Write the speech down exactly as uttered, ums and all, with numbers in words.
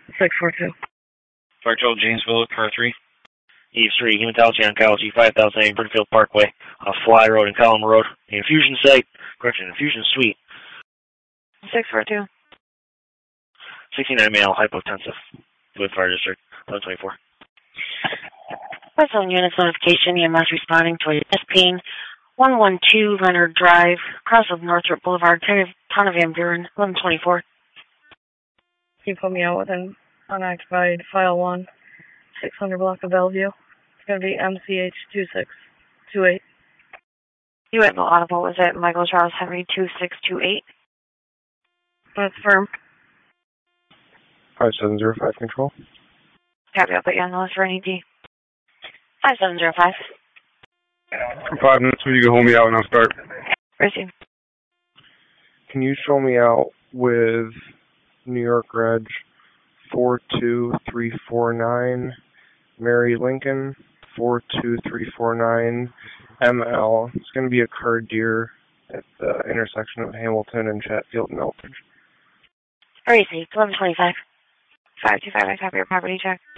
six four two. Fire Patrol Janesville, car three. Eve three, Hematology Oncology, five thousand A, Burnfield Parkway, off Fly Road and Column Road. The infusion site, correction, infusion suite. six four two. sixty-nine male, hypotensive, with Fire District, eleven twenty-four. Westland Units Notification, E M S responding to a chest pain, one one two Leonard Drive, across of Northrop Boulevard, town of Van Buren, eleven twenty-four. Can you put me out with an unoccupied file one, six hundred block of Bellevue? It's going to be M C H two six two eight. You went no audible. Was it Michael Charles Henry two six two eight? That's firm. five seven zero five control. Copy, I'll put you on the list for an E D. five seven zero five. For five minutes, will you go hold me out and I'll start? Resume. Can you show me out with New York Reg four two three four nine, Mary Lincoln four two three four nine, M L. It's going to be a car deer at the intersection of Hamilton and Chatfield and Elbridge. Receipt, eleven twenty-five. five two five, I copy your property check.